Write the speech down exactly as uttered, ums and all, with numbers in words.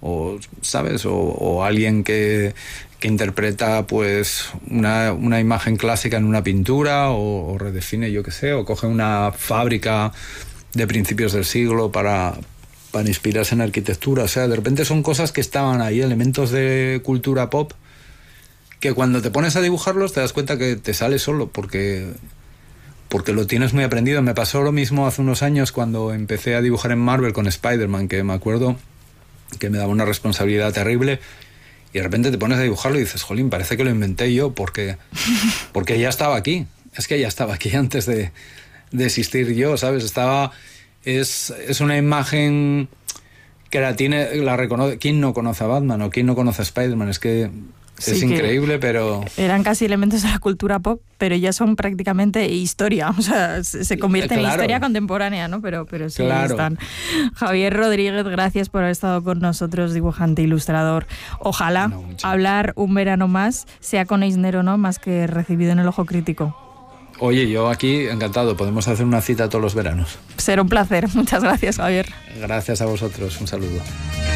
o ¿sabes? O, o alguien que, que interpreta pues una, una imagen clásica en una pintura, o, o redefine, yo qué sé, o coge una fábrica de principios del siglo para, para inspirarse en arquitectura. O sea, de repente son cosas que estaban ahí, elementos de cultura pop, que cuando te pones a dibujarlos te das cuenta que te sale solo, porque, porque lo tienes muy aprendido. Me pasó lo mismo hace unos años cuando empecé a dibujar en Marvel con Spider-Man, que me acuerdo que me daba una responsabilidad terrible, y de repente te pones a dibujarlo y dices, jolín, parece que lo inventé yo, porque, porque ya estaba aquí. Es que ya estaba aquí antes de, de existir yo, ¿sabes? Estaba... Es, es una imagen que la tiene, la reconoce. ¿Quién no conoce a Batman o quién no conoce a Spider-Man? Es que es sí, increíble, pero... Eran casi elementos de la cultura pop, pero ya son prácticamente historia. O sea, se convierte claro. en historia contemporánea, ¿no? Pero, pero sí, claro. ahí están. Javier Rodríguez, gracias por haber estado con nosotros, dibujante, ilustrador. Ojalá no, hablar un verano más, sea con Eisner o no, más que recibido en el ojo crítico. Oye, yo aquí encantado, podemos hacer una cita todos los veranos. Será un placer. Muchas gracias, Javier. Gracias a vosotros, un saludo.